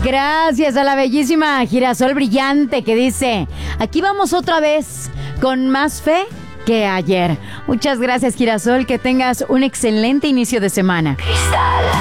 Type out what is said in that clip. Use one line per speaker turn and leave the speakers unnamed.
Gracias a la bellísima Girasol Brillante que dice, aquí vamos otra vez con más fe que ayer. Muchas gracias, Girasol, que tengas un excelente inicio de semana.
Cristal.